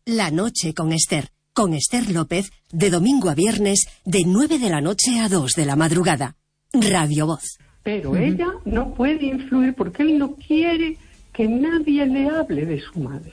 La noche con Esther López, de domingo a viernes, de 9 de la noche a 2 de la madrugada. Radio Voz. Pero ella no puede influir porque él no quiere que nadie le hable de su madre.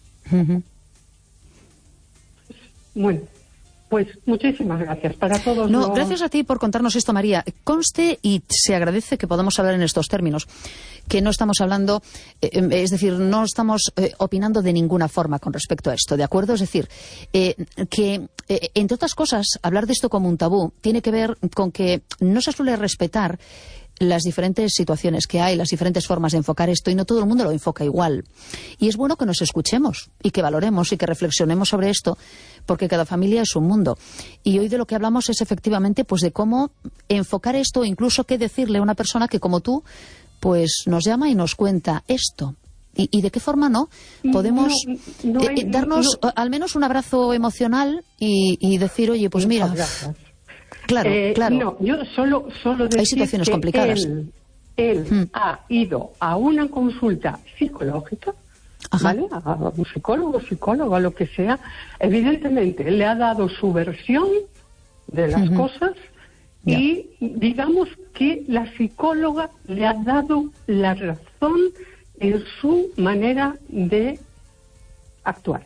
Bueno, pues muchísimas gracias para todos. No, gracias a ti por contarnos esto, María. Conste y se agradece que podamos hablar en estos términos, que no estamos hablando, es decir, no estamos opinando de ninguna forma con respecto a esto, ¿de acuerdo? Es decir, que, entre otras cosas, hablar de esto como un tabú tiene que ver con que no se suele respetar las diferentes situaciones que hay, las diferentes formas de enfocar esto, y no todo el mundo lo enfoca igual. Y es bueno que nos escuchemos y que valoremos y que reflexionemos sobre esto, porque cada familia es un mundo. Y hoy de lo que hablamos es efectivamente pues de cómo enfocar esto, incluso qué decirle a una persona que como tú pues nos llama y nos cuenta esto. Y de qué forma podemos darnos al menos un abrazo emocional y decir, oye, pues mira... Claro, claro. No, yo solo decir hay situaciones complicadas. Él ha ido a una consulta psicológica, ¿vale? A un psicóloga, lo que sea. Evidentemente, le ha dado su versión de las cosas y digamos que la psicóloga le ha dado la razón en su manera de actuar.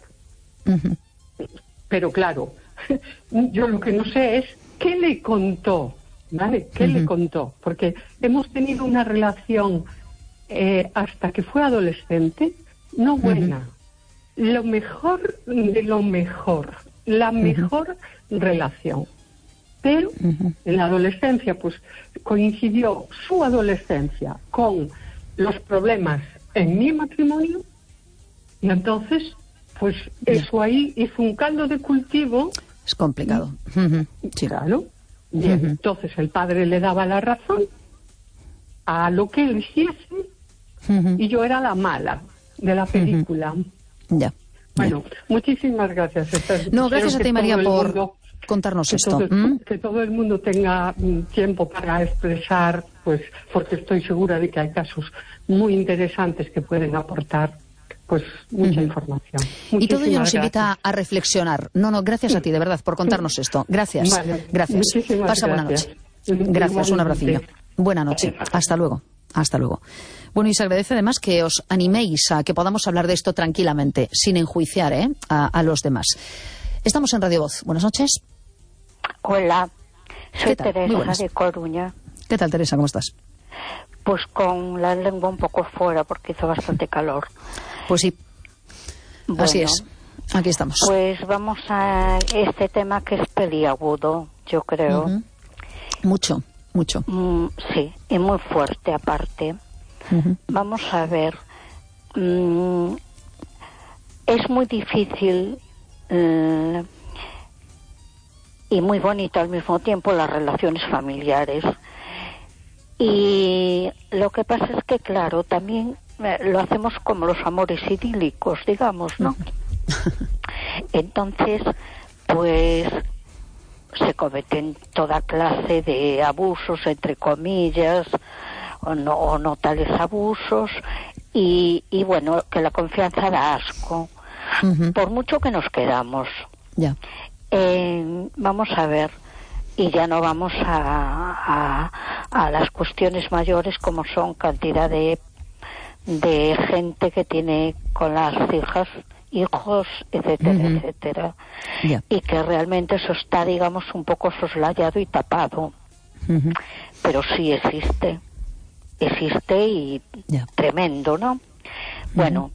Pero claro, yo lo que no sé es ¿qué le contó? ¿Vale? ¿Qué le contó? Porque hemos tenido una relación hasta que fue adolescente, no buena. Lo mejor de lo mejor. La mejor relación. Pero en la adolescencia, pues coincidió su adolescencia con los problemas en mi matrimonio y entonces, pues eso ahí hizo un caldo de cultivo. Es complicado. Sí. Claro. Bien, entonces el padre le daba la razón a lo que él hiciese y yo era la mala de la película. Ya. Bueno, muchísimas gracias. No, gracias a ti, María, por contarnos esto. Que todo el mundo tenga tiempo para expresar, pues, porque estoy segura de que hay casos muy interesantes que pueden aportar pues mucha información. Y todo ello nos invita a reflexionar. No, gracias a ti, de verdad, por contarnos esto. Gracias. Vale. Gracias. Pasa buena noche. Gracias, un abracillo. Buena noche. Hasta luego. Hasta luego. Bueno, y se agradece además que os animéis a que podamos hablar de esto tranquilamente, sin enjuiciar a los demás. Estamos en Radio Voz. Buenas noches. Hola, soy Teresa de Coruña. ¿Qué tal, Teresa? ¿Cómo estás? Pues con la lengua un poco fuera porque hizo bastante calor. Pues sí, bueno, así es. Aquí estamos. Pues vamos a este tema que es peliagudo, yo creo. Mucho. Sí, y muy fuerte aparte. Vamos a ver. Es muy difícil y muy bonito al mismo tiempo las relaciones familiares. Y lo que pasa es que, claro, también lo hacemos como los amores idílicos, digamos, ¿no? Entonces, pues se cometen toda clase de abusos, entre comillas, o no tales abusos, y bueno, que la confianza da asco, por mucho que nos quedamos. Ya. Vamos a ver, y ya no vamos a las cuestiones mayores como son cantidad de gente que tiene con las hijos, etcétera, etcétera. Yeah. Y que realmente eso está, digamos, un poco soslayado y tapado. Pero sí existe y tremendo, ¿no? Bueno,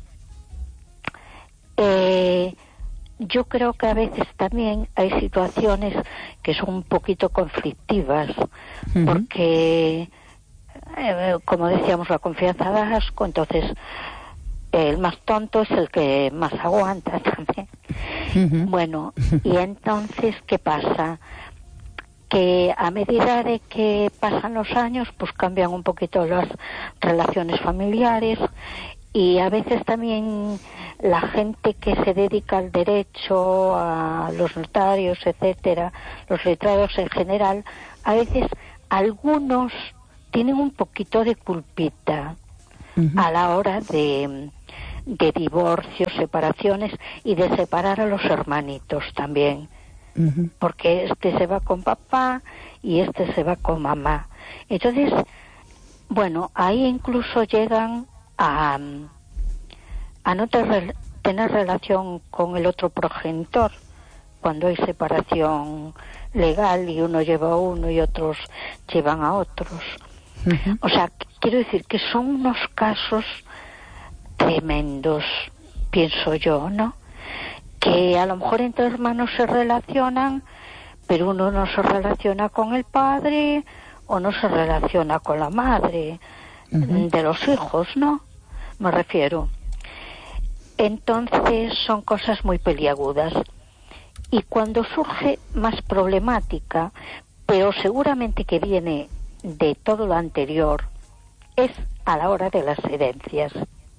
yo creo que a veces también hay situaciones que son un poquito conflictivas, porque como decíamos, la confianza da asco, entonces el más tonto es el que más aguanta también. Bueno, y entonces, ¿qué pasa? Que a medida de que pasan los años, pues cambian un poquito las relaciones familiares, y a veces también la gente que se dedica al derecho, a los notarios, etcétera, los letrados en general, a veces algunos tienen un poquito de culpita a la hora de de divorcios, separaciones y de separar a los hermanitos también. Porque este se va con papá y este se va con mamá. Entonces, bueno, ahí incluso llegan a no tener relación con el otro progenitor cuando hay separación legal y uno lleva a uno y otros llevan a otros. O sea, quiero decir que son unos casos tremendos, pienso yo, ¿no? Que a lo mejor entre hermanos se relacionan, pero uno no se relaciona con el padre o no se relaciona con la madre de los hijos, ¿no? Me refiero. Entonces son cosas muy peliagudas. Y cuando surge más problemática, pero seguramente que viene de todo lo anterior, es a la hora de las herencias.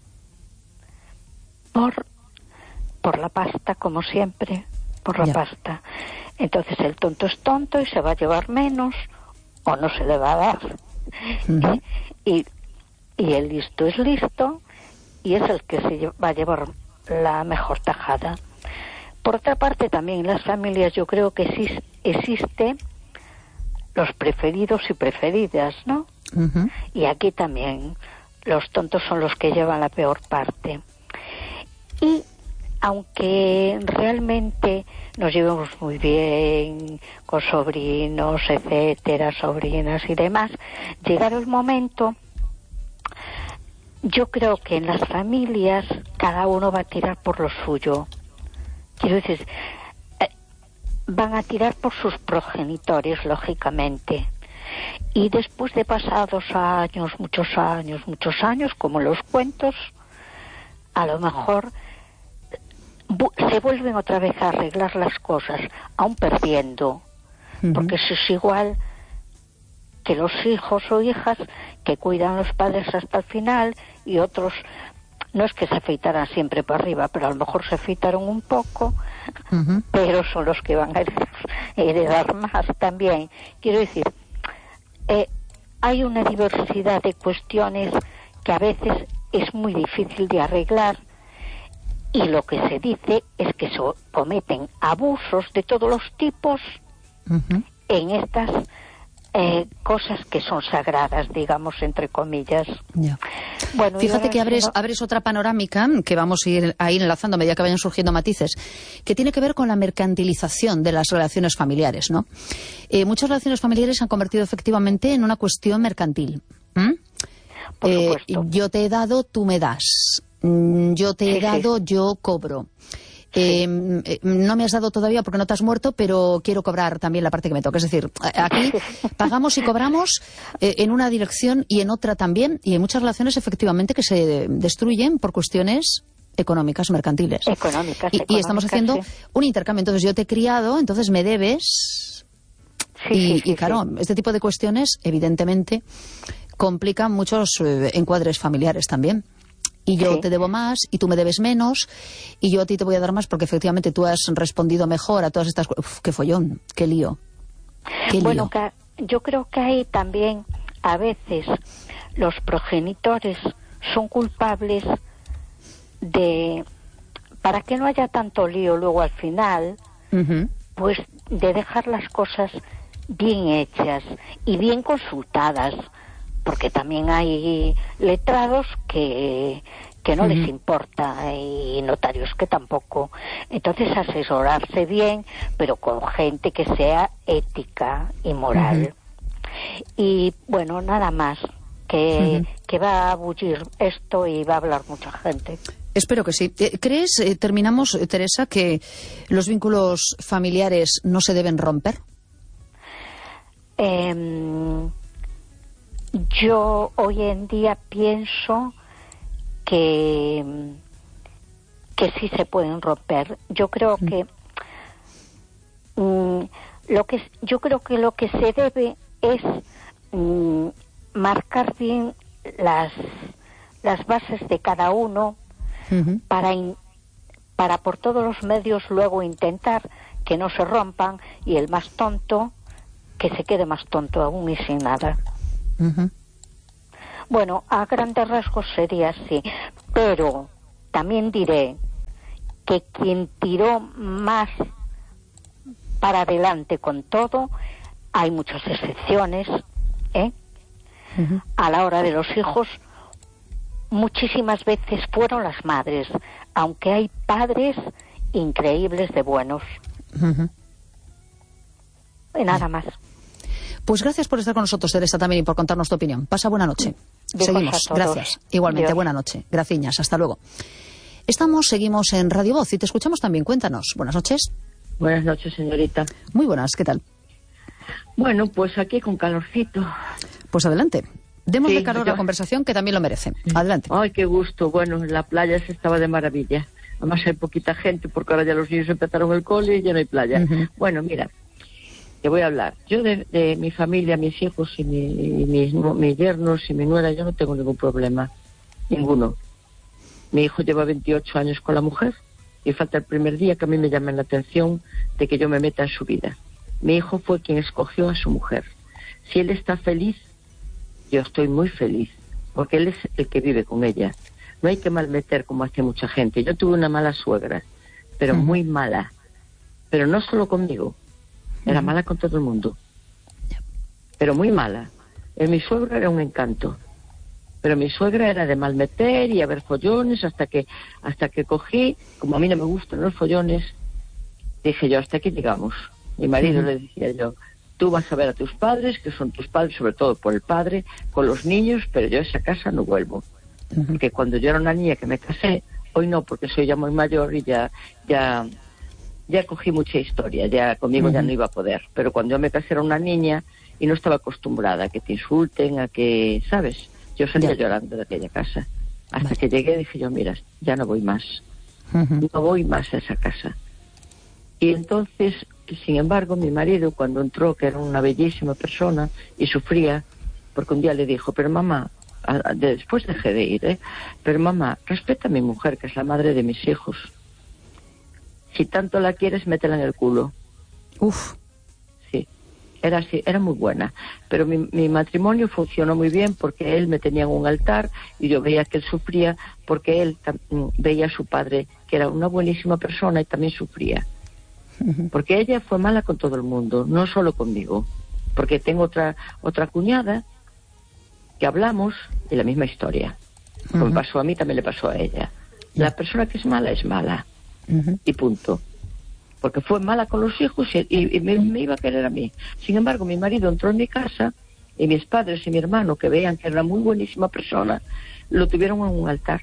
Por la pasta, como siempre, por la pasta. Entonces el tonto es tonto y se va a llevar menos o no se le va a dar. Y el listo es listo y es el que se va a llevar la mejor tajada. Por otra parte, también en las familias yo creo que existe los preferidos y preferidas, ¿no? Y aquí también los tontos son los que llevan la peor parte. Y aunque realmente nos llevemos muy bien con sobrinos, etcétera, sobrinas y demás, llegado el momento, yo creo que en las familias cada uno va a tirar por lo suyo. Quiero decir, van a tirar por sus progenitores, lógicamente. Y después de pasados años, muchos años, como los cuentos, a lo mejor se vuelven otra vez a arreglar las cosas, aún perdiendo, porque eso es igual que los hijos o hijas que cuidan a los padres hasta el final y otros no es que se afeitaran siempre para arriba, pero a lo mejor se afeitaron un poco, pero son los que van a heredar más también. Quiero decir, hay una diversidad de cuestiones que a veces es muy difícil de arreglar. Y lo que se dice es que se cometen abusos de todos los tipos en estas cosas que son sagradas, digamos, entre comillas. Bueno, fíjate que abres otra panorámica que vamos a ir enlazando a medida que vayan surgiendo matices, que tiene que ver con la mercantilización de las relaciones familiares, ¿no? Muchas relaciones familiares se han convertido efectivamente en una cuestión mercantil. Por supuesto. Yo te he dado, tú me das. Yo te he dado, yo cobro. No me has dado todavía porque no te has muerto, pero quiero cobrar también la parte que me toca. Es decir, aquí pagamos y cobramos en una dirección y en otra también, y hay muchas relaciones efectivamente que se destruyen por cuestiones económicas, mercantiles. Y estamos haciendo un intercambio. Entonces yo te he criado, entonces me debes. Y claro, este tipo de cuestiones evidentemente complican muchos encuadres familiares también. Y yo te debo más, y tú me debes menos, y yo a ti te voy a dar más porque efectivamente tú has respondido mejor a todas estas cosas. Uf, qué follón, qué lío. Bueno, yo creo que ahí también a veces los progenitores son culpables para que no haya tanto lío luego al final, pues de dejar las cosas bien hechas y bien consultadas. Porque también hay letrados que no les importa y notarios que tampoco. Entonces asesorarse bien, pero con gente que sea ética y moral. Y bueno, nada más, que va a bullir esto y va a hablar mucha gente. Espero que sí. ¿Crees, terminamos, Teresa, que los vínculos familiares no se deben romper? Yo hoy en día pienso que sí se pueden romper. Yo creo que lo que se debe es marcar bien las bases de cada uno para por todos los medios luego intentar que no se rompan y el más tonto que se quede más tonto aún y sin nada. Bueno, a grandes rasgos sería así, pero también diré que quien tiró más para adelante con todo, hay muchas excepciones, a la hora de los hijos, muchísimas veces fueron las madres, aunque hay padres increíbles de buenos. Y nada más. Pues gracias por estar con nosotros, Teresa, también, y por contarnos tu opinión. Pasa buena noche. Seguimos. Gracias. Igualmente, Dios. Buena noche. Graciñas. Hasta luego. Seguimos en Radio Voz y te escuchamos también. Cuéntanos. Buenas noches. Buenas noches, señorita. Muy buenas. ¿Qué tal? Bueno, pues aquí con calorcito. Pues adelante. Démosle calor a la conversación, que también lo merece. Adelante. Ay, qué gusto. Bueno, la playa se estaba de maravilla. Además hay poquita gente porque ahora ya los niños empezaron el cole y ya no hay playa. Bueno, mira, te voy a hablar. Yo de mi familia, mis hijos y mis yernos y mi nuera, yo no tengo ningún problema. Ninguno. Mi hijo lleva 28 años con la mujer y falta el primer día que a mí me llamen la atención de que yo me meta en su vida. Mi hijo fue quien escogió a su mujer. Si él está feliz, yo estoy muy feliz, porque él es el que vive con ella. No hay que malmeter como hace mucha gente. Yo tuve una mala suegra, pero muy mala. Pero no solo conmigo, era mala con todo el mundo. Pero muy mala. Mi suegra era un encanto. Pero mi suegra era de malmeter y haber follones hasta que cogí, como a mí no me gustan los follones, dije yo, hasta aquí llegamos. Mi marido le decía yo, tú vas a ver a tus padres, que son tus padres, sobre todo por el padre, con los niños, pero yo a esa casa no vuelvo. Porque cuando yo era una niña que me casé, hoy no, porque soy ya muy mayor y ya cogí mucha historia, ya conmigo ya no iba a poder. Pero cuando yo me casé era una niña y no estaba acostumbrada a que te insulten, a que, ¿sabes? Yo salía llorando de aquella casa. Hasta que llegué dije yo, mira, ya no voy más. No voy más a esa casa. Y entonces, sin embargo, mi marido, cuando entró, que era una bellísima persona, y sufría, porque un día le dijo, pero mamá, después dejé de ir, pero mamá, respeta a mi mujer, que es la madre de mis hijos. Si tanto la quieres, métela en el culo. Uf. Sí, era así, era muy buena. Pero mi matrimonio funcionó muy bien porque él me tenía en un altar y yo veía que él sufría porque él veía a su padre, que era una buenísima persona y también sufría. Porque ella fue mala con todo el mundo, no solo conmigo. Porque tengo otra cuñada que hablamos de la misma historia. Como me pasó a mí, también le pasó a ella. La persona que es mala. Y punto. Porque fue mala con los hijos y me iba a querer a mí. Sin embargo, mi marido entró en mi casa y mis padres y mi hermano, que veían que era una muy buenísima persona, lo tuvieron en un altar.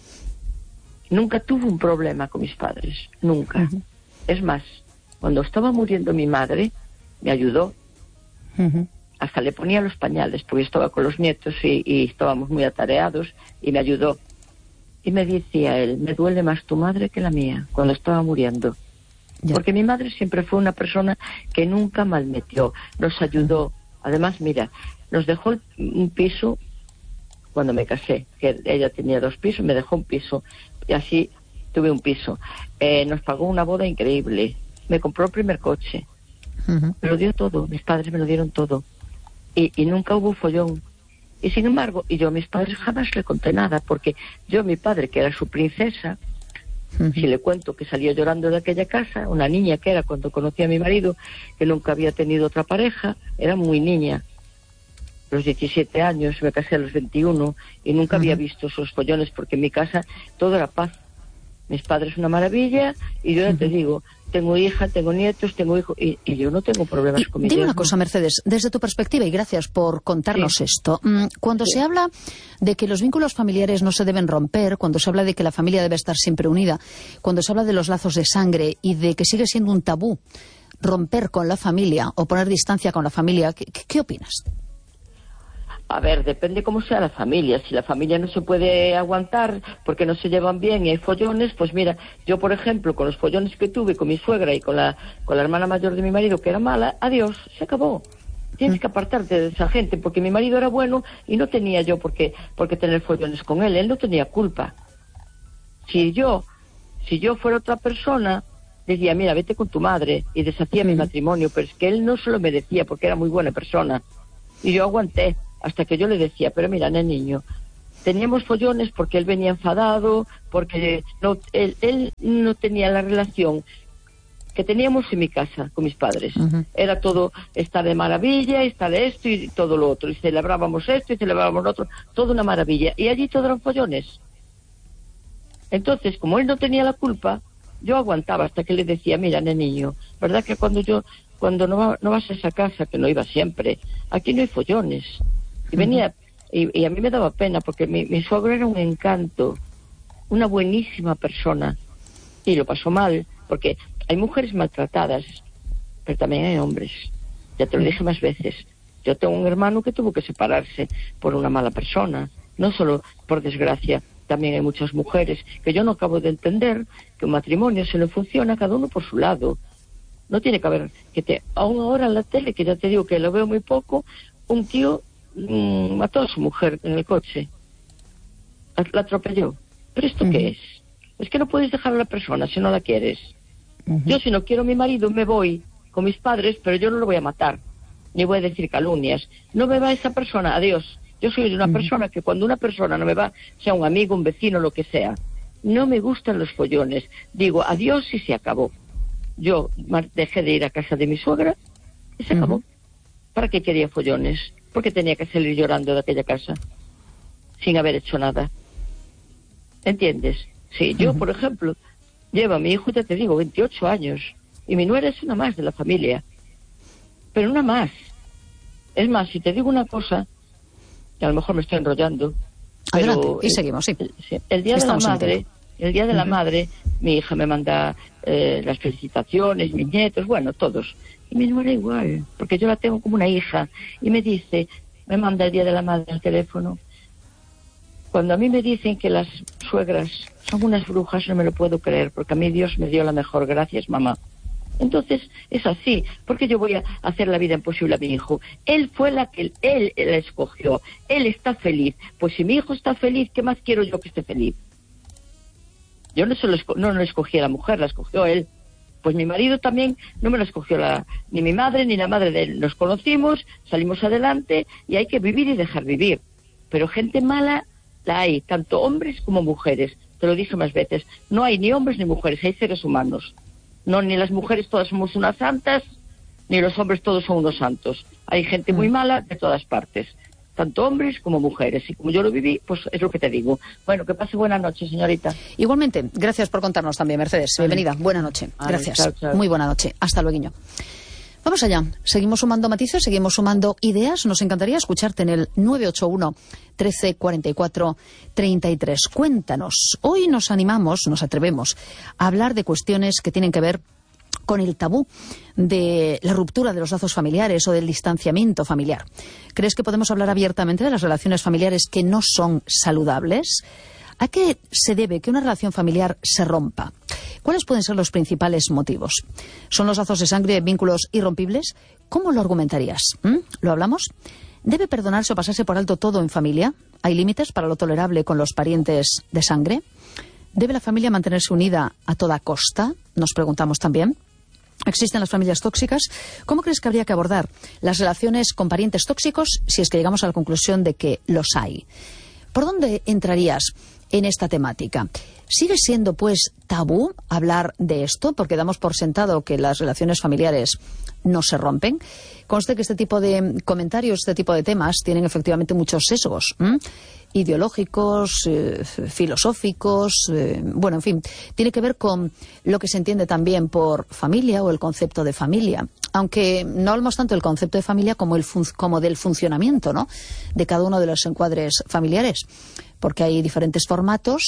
Nunca tuve un problema con mis padres, nunca. Es más, cuando estaba muriendo mi madre, me ayudó. Hasta le ponía los pañales, porque estaba con los nietos y estábamos muy atareados, y me ayudó. Y me decía él, me duele más tu madre que la mía, cuando estaba muriendo. Porque mi madre siempre fue una persona que nunca malmetió, nos ayudó. Además, mira, nos dejó un piso cuando me casé, que ella tenía 2 pisos, me dejó un piso, y así tuve un piso. Nos pagó una boda increíble, me compró el primer coche, me lo dio todo, mis padres me lo dieron todo. Y nunca hubo follón. Y sin embargo, yo a mis padres jamás le conté nada, porque yo, mi padre, que era su princesa, si le cuento que salió llorando de aquella casa, una niña que era cuando conocí a mi marido, que nunca había tenido otra pareja, era muy niña, a los 17 años, me casé a los 21, y nunca había visto esos follones, porque en mi casa todo era paz. Mis padres una maravilla, y yo ya te digo, tengo hija, tengo nietos, tengo hijos, y yo no tengo problemas con mi Dime una cosa, Mercedes, desde tu perspectiva, y gracias por contarnos esto. Cuando se habla de que los vínculos familiares no se deben romper, cuando se habla de que la familia debe estar siempre unida, cuando se habla de los lazos de sangre y de que sigue siendo un tabú romper con la familia o poner distancia con la familia, ¿qué opinas? A ver, depende cómo sea la familia. Si la familia no se puede aguantar porque no se llevan bien y hay follones, pues mira, yo por ejemplo, con los follones que tuve con mi suegra y con la hermana mayor de mi marido, que era mala, adiós, se acabó. Tienes que apartarte de esa gente, porque mi marido era bueno y no tenía yo por qué tener follones con él no tenía culpa. Si yo fuera otra persona, decía, mira, vete con tu madre, y deshacía mi matrimonio, pero es que él no se lo merecía porque era muy buena persona. Y yo aguanté. Hasta que yo le decía, pero mira, niño, teníamos follones porque él venía enfadado, porque él no tenía la relación que teníamos en mi casa con mis padres. Era todo estar de maravilla, estar de esto y todo lo otro, y celebrábamos esto y celebrábamos lo otro, todo una maravilla, y allí todo eran follones. Entonces, como él no tenía la culpa, yo aguantaba hasta que le decía, mira, niño, ¿verdad que cuando no vas a esa casa, que no iba siempre, aquí no hay follones? Y venía, y a mí me daba pena, porque mi suegro era un encanto, una buenísima persona, y lo pasó mal, porque hay mujeres maltratadas, pero también hay hombres. Ya te lo dije más veces. Yo tengo un hermano que tuvo que separarse por una mala persona. No solo por desgracia, también hay muchas mujeres que yo no acabo de entender que un matrimonio, si no funciona, cada uno por su lado. No tiene que haber aún ahora en la tele, que ya te digo que lo veo muy poco, un tío mató a su mujer en el coche. La atropelló. ¿Pero esto qué es? Es que no puedes dejar a la persona si no la quieres. Yo, si no quiero a mi marido, me voy con mis padres, pero yo no lo voy a matar, ni voy a decir calumnias. No me va esa persona, adiós. Yo soy de una persona que cuando una persona no me va, sea un amigo, un vecino, lo que sea, no me gustan los follones. Digo adiós y se acabó. Yo dejé de ir a casa de mi suegra y se acabó. ¿Para qué quería follones? Porque tenía que salir llorando de aquella casa, sin haber hecho nada. ¿Entiendes? Sí, yo, por ejemplo, llevo a mi hijo, ya te digo, 28 años, y mi nuera es una más de la familia, pero una más. Es más, si te digo una cosa, que a lo mejor me estoy enrollando, adelante, pero y seguimos, sí. El día de la madre, mi hija me manda las felicitaciones, mis nietos, bueno, todos. Y mi nuera igual, porque yo la tengo como una hija, y me manda el día de la madre al teléfono. Cuando a mí me dicen que las suegras son unas brujas, no me lo puedo creer, porque a mí Dios me dio la mejor, gracias mamá. Entonces, es así, porque yo voy a hacer la vida imposible a mi hijo. Él fue él la escogió, él está feliz. Pues si mi hijo está feliz, ¿qué más quiero yo que esté feliz? Yo no escogí a la mujer, la escogió él. Pues mi marido también no me lo escogió ni mi madre ni la madre de él. Nos conocimos, salimos adelante, y hay que vivir y dejar vivir. Pero gente mala la hay, tanto hombres como mujeres. Te lo dije más veces, no hay ni hombres ni mujeres, hay seres humanos. No, ni las mujeres todas somos unas santas, ni los hombres todos son unos santos. Hay gente muy mala de todas partes, tanto hombres como mujeres. Y como yo lo viví, pues es lo que te digo. Bueno, que pase buena noche, señorita. Igualmente, gracias por contarnos también, Mercedes. Bienvenida, buena noche. Gracias. Chao, chao. Muy buena noche. Hasta luego. Vamos allá. Seguimos sumando matices, seguimos sumando ideas. Nos encantaría escucharte en el 981 13 44 33. Cuéntanos. Hoy nos atrevemos a hablar de cuestiones que tienen que ver con el tabú de la ruptura de los lazos familiares o del distanciamiento familiar. ¿Crees que podemos hablar abiertamente de las relaciones familiares que no son saludables? ¿A qué se debe que una relación familiar se rompa? ¿Cuáles pueden ser los principales motivos? ¿Son los lazos de sangre vínculos irrompibles? ¿Cómo lo argumentarías? ¿Lo hablamos? ¿Debe perdonarse o pasarse por alto todo en familia? ¿Hay límites para lo tolerable con los parientes de sangre? ¿Debe la familia mantenerse unida a toda costa? Nos preguntamos también. ¿Existen las familias tóxicas? ¿Cómo crees que habría que abordar las relaciones con parientes tóxicos si es que llegamos a la conclusión de que los hay? ¿Por dónde entrarías en esta temática? ¿Sigue siendo, pues, tabú hablar de esto? Porque damos por sentado que las relaciones familiares no se rompen. Conste que este tipo de comentarios, este tipo de temas, tienen efectivamente muchos sesgos ideológicos, filosóficos, bueno, en fin, tiene que ver con lo que se entiende también por familia o el concepto de familia. Aunque no hablamos tanto del concepto de familia como del funcionamiento, ¿no?, de cada uno de los encuadres familiares, porque hay diferentes formatos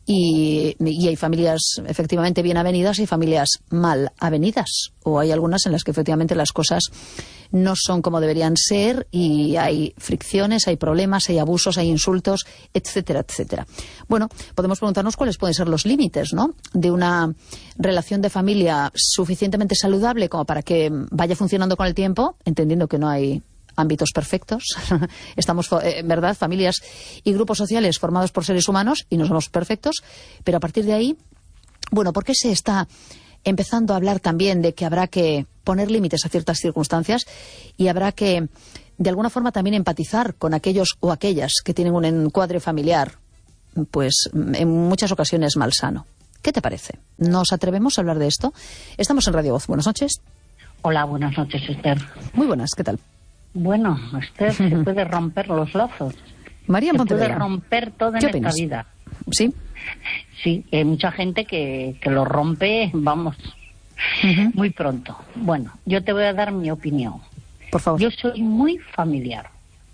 y hay familias efectivamente bien avenidas y familias mal avenidas, o hay algunas en las que efectivamente las cosas no son como deberían ser y hay fricciones, hay problemas, hay abusos, hay insultos, etcétera, etcétera. Bueno, podemos preguntarnos cuáles pueden ser los límites, ¿no?, de una relación de familia suficientemente saludable como para que vaya funcionando con el tiempo, entendiendo que no hay ámbitos perfectos. Estamos, en verdad, familias y grupos sociales formados por seres humanos y no somos perfectos, pero a partir de ahí, bueno, ¿por qué se está empezando a hablar también de que habrá que poner límites a ciertas circunstancias y habrá que de alguna forma también empatizar con aquellos o aquellas que tienen un encuadre familiar, pues en muchas ocasiones malsano. ¿Qué te parece? ¿Nos atrevemos a hablar de esto? Estamos en Radio Voz. Buenas noches. Hola, buenas noches, Esther. Muy buenas, ¿qué tal? Bueno, Esther, se puede romper los lazos. María se Pontevedra. puede romper todo en esta vida. ¿Sí? Sí, hay mucha gente que lo rompe, vamos, muy pronto. Bueno, yo te voy a dar mi opinión. Por favor. Yo soy muy familiar.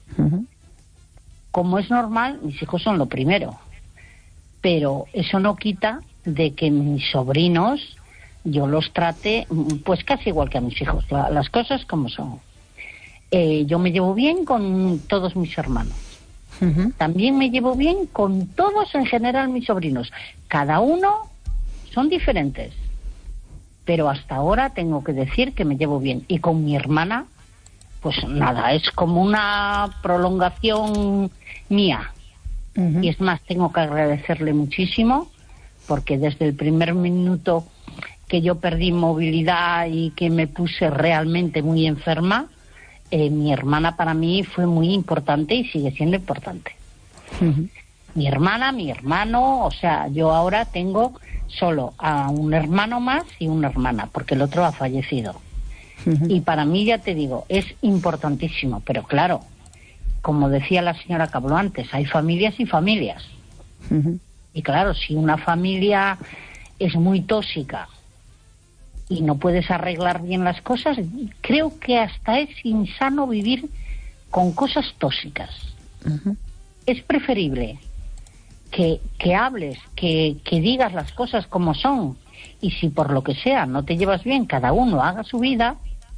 Como es normal, mis hijos son lo primero. Pero eso no quita de que mis sobrinos yo los trate pues casi igual que a mis hijos, las cosas como son. Yo me llevo bien con todos mis hermanos. También me llevo bien con todos en general mis sobrinos. Cada uno son diferentes. Pero hasta ahora tengo que decir que me llevo bien. Y con mi hermana, pues nada, es como una prolongación mía. Y es más, tengo que agradecerle muchísimo, porque desde el primer minuto que yo perdí movilidad y que me puse realmente muy enferma, mi hermana para mí fue muy importante y sigue siendo importante. Mi hermana, mi hermano, o sea, yo ahora tengo solo a un hermano más y una hermana, porque el otro ha fallecido. Y para mí, ya te digo, es importantísimo, pero claro, como decía la señora que habló antes, hay familias y familias. Y claro, si una familia es muy tóxica y no puedes arreglar bien las cosas, creo que hasta es insano vivir con cosas tóxicas. Es preferible que hables, que digas las cosas como son, y si por lo que sea no te llevas bien, cada uno haga su vida,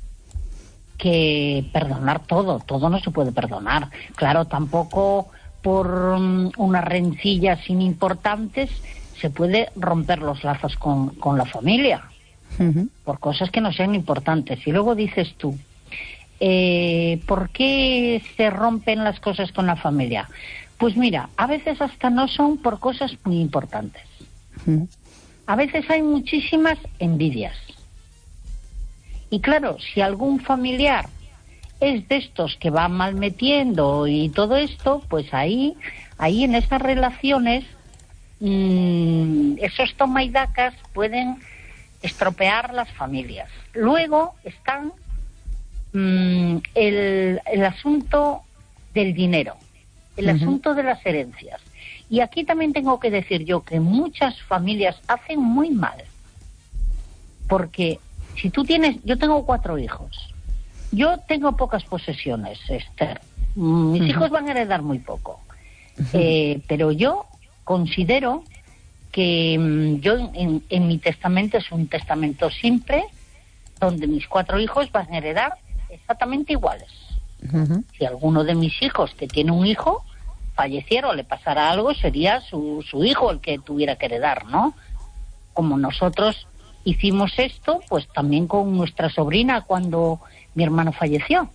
que perdonar todo no se puede perdonar. Claro, tampoco por unas rencillas importantes se puede romper los lazos con la familia, por cosas que no sean importantes. Y luego dices tú, ¿por qué se rompen las cosas con la familia? Pues mira, a veces hasta no son por cosas muy importantes. A veces hay muchísimas envidias. Y claro, si algún familiar es de estos que va mal metiendo y todo esto, pues ahí en esas relaciones, esos toma y dacas pueden estropear las familias. Luego están el asunto del dinero, el asunto de las herencias. Y aquí también tengo que decir yo que muchas familias hacen muy mal, porque si tú tienes, yo tengo 4 hijos, yo tengo pocas posesiones, Esther, mis hijos van a heredar muy poco, pero yo considero que yo en mi testamento es un testamento simple, donde mis 4 hijos van a heredar exactamente iguales. Si alguno de mis hijos que tiene un hijo falleciera o le pasara algo, sería su hijo el que tuviera que heredar, ¿no? Como nosotros hicimos esto, pues también con nuestra sobrina cuando mi hermano falleció.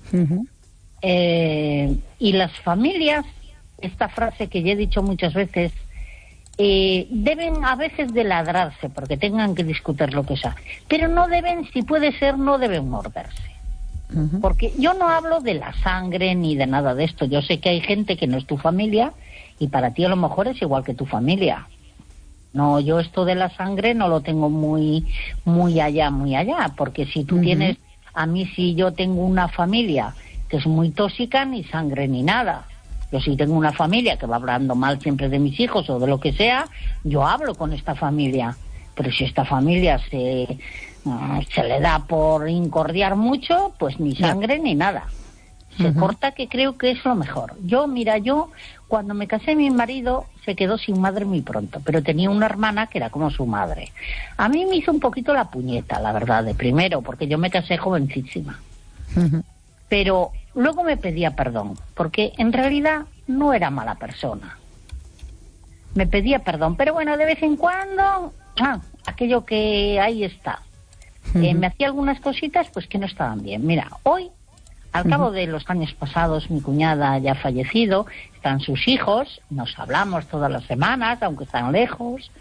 Y las familias, esta frase que ya he dicho muchas veces, deben a veces de ladrarse porque tengan que discutir lo que sea, pero no deben, si puede ser, no deben morderse. Porque yo no hablo de la sangre ni de nada de esto. Yo sé que hay gente que no es tu familia y para ti a lo mejor es igual que tu familia. No, yo esto de la sangre no lo tengo muy allá, porque si tú tienes, a mí si yo tengo una familia que es muy tóxica, ni sangre ni nada. Yo si tengo una familia que va hablando mal siempre de mis hijos o de lo que sea, yo hablo con esta familia. Pero si esta familia se le da por incordiar mucho, pues ni sangre ni nada. Se corta, que creo que es lo mejor. Yo cuando me casé, mi marido se quedó sin madre muy pronto, pero tenía una hermana que era como su madre. A mí me hizo un poquito la puñeta, la verdad, de primero, porque yo me casé jovencísima. Pero luego me pedía perdón, porque en realidad no era mala persona. Me pedía perdón, pero bueno, de vez en cuando, aquello que ahí está. Me hacía algunas cositas pues que no estaban bien. Mira, hoy, al cabo de los años pasados, mi cuñada ya ha fallecido, están sus hijos, nos hablamos todas las semanas, aunque están lejos,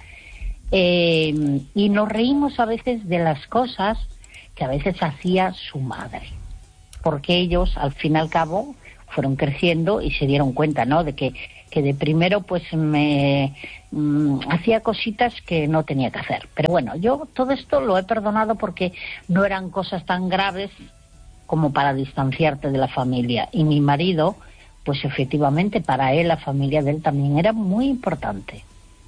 y nos reímos a veces de las cosas que a veces hacía su madre. porque ellos, al fin y al cabo, fueron creciendo y se dieron cuenta, ¿no?, de que de primero pues me hacía cositas que no tenía que hacer. Pero bueno, yo todo esto lo he perdonado porque no eran cosas tan graves como para distanciarte de la familia. Y mi marido, pues efectivamente para él, la familia de él también era muy importante.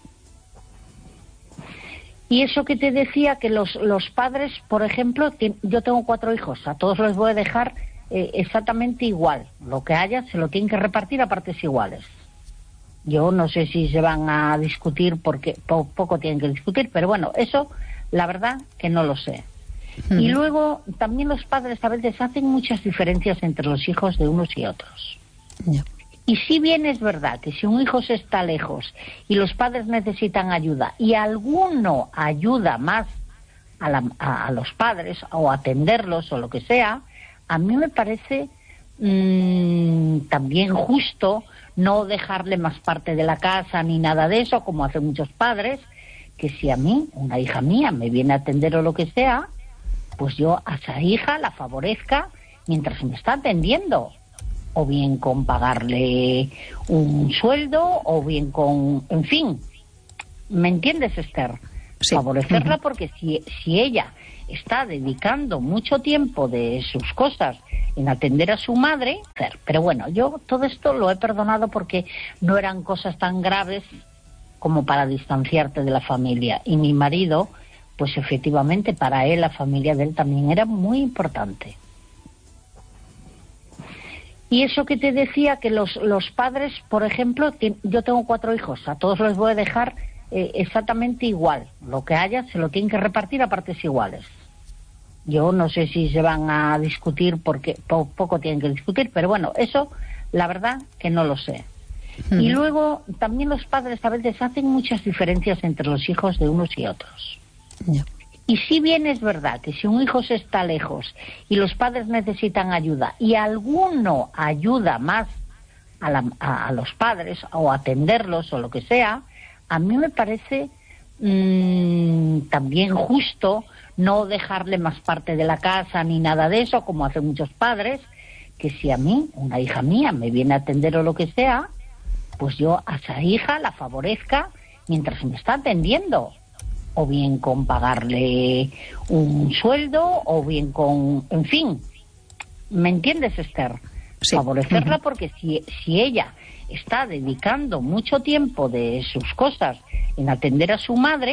Y eso que te decía, que los padres, por ejemplo, yo tengo 4 hijos, a todos los voy a dejar exactamente igual. Lo que haya se lo tienen que repartir a partes iguales. Yo no sé si se van a discutir porque poco tienen que discutir, pero bueno, eso la verdad que no lo sé. Y luego también los padres a veces hacen muchas diferencias entre los hijos de unos y otros. Y si bien es verdad que si un hijo se está lejos y los padres necesitan ayuda y alguno ayuda más a los padres o atenderlos o lo que sea, a mí me parece también justo no dejarle más parte de la casa ni nada de eso, como hacen muchos padres, que si a mí, una hija mía, me viene a atender o lo que sea, pues yo a esa hija la favorezca mientras me está atendiendo, o bien con pagarle un sueldo, o bien con, en fin, ¿me entiendes, Esther? Sí. Favorecerla porque si ella está dedicando mucho tiempo de sus cosas en atender a su madre, pero bueno, yo todo esto lo he perdonado porque no eran cosas tan graves como para distanciarte de la familia. Y mi marido, pues efectivamente para él, la familia de él también era muy importante. Y eso que te decía, que los padres, por ejemplo, yo tengo 4 hijos, a todos los voy a dejar exactamente igual. Lo que haya se lo tienen que repartir a partes iguales. Yo no sé si se van a discutir porque poco tienen que discutir, pero bueno, eso la verdad que no lo sé. Y luego también los padres a veces hacen muchas diferencias entre los hijos de unos y otros. Y si bien es verdad que si un hijo se está lejos y los padres necesitan ayuda y alguno ayuda más a los padres o atenderlos o lo que sea, a mí me parece también justo no dejarle más parte de la casa ni nada de eso, como hacen muchos padres, que si a mí, una hija mía, me viene a atender o lo que sea, pues yo a esa hija la favorezca mientras me está atendiendo, o bien con pagarle un sueldo, o bien con, en fin, ¿me entiendes, Esther? Sí. Favorecerla porque si ella está dedicando mucho tiempo de sus cosas en atender a su madre,